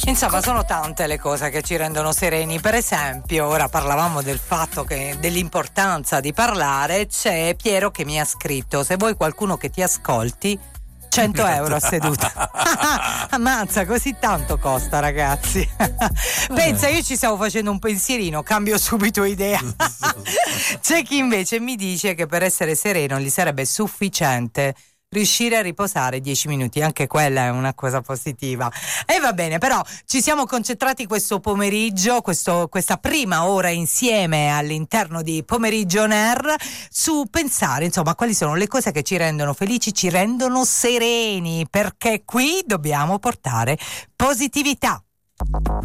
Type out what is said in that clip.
Insomma, sono tante le cose che ci rendono sereni. Per esempio, ora parlavamo del fatto che dell'importanza di parlare. C'è Piero che mi ha scritto: se vuoi qualcuno che ti ascolti, 100 euro a seduta. Ammazza, così tanto costa, ragazzi. Pensa, io ci stavo facendo un pensierino, cambio subito idea. C'è chi invece mi dice che per essere sereno gli sarebbe sufficiente riuscire a riposare 10 minuti, anche quella è una cosa positiva. E va bene, però ci siamo concentrati questo pomeriggio, questa prima ora insieme all'interno di Pomeriggio On Air, su pensare, insomma, quali sono le cose che ci rendono felici, ci rendono sereni, perché qui dobbiamo portare positività.